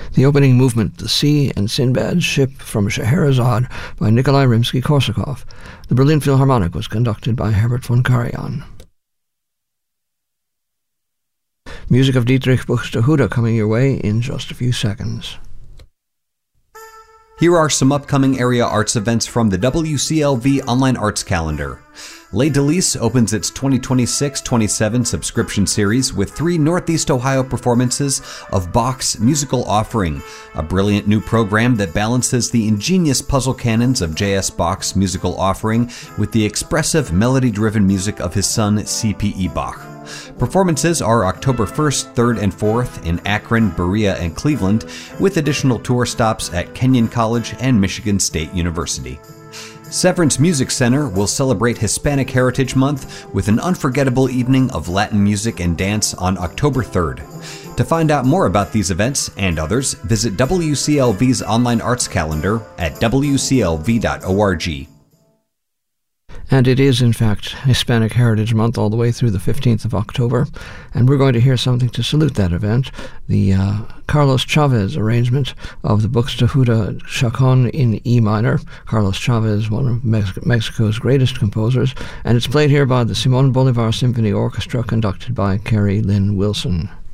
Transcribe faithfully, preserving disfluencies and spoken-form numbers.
The opening movement, The Sea and Sinbad's Ship from Scheherazade by Nikolai Rimsky-Korsakov. The Berlin Philharmonic was conducted by Herbert von Karajan. Music of Dietrich Buxtehude coming your way in just a few seconds. Here are some upcoming area arts events from the W C L V Online Arts Calendar. Les Délices opens its twenty twenty-six twenty-seven subscription series with three Northeast Ohio performances of Bach's Musical Offering, a brilliant new program that balances the ingenious puzzle canons of J S Bach's Musical Offering with the expressive, melody-driven music of his son C P E Bach. Performances are October first, third, and fourth in Akron, Berea, and Cleveland, with additional tour stops at Kenyon College and Michigan State University. Severance Music Center will celebrate Hispanic Heritage Month with an unforgettable evening of Latin music and dance on October third. To find out more about these events and others, visit W C L V's online arts calendar at w c l v dot org. And it is, in fact, Hispanic Heritage Month all the way through the fifteenth of October. And we're going to hear something to salute that event, the uh, Carlos Chavez arrangement of the Buxtehude Chaconne in E minor. Carlos Chavez, one of Mex- Mexico's greatest composers, and it's played here by the Simon Bolivar Symphony Orchestra, conducted by Carrie Lynn Wilson.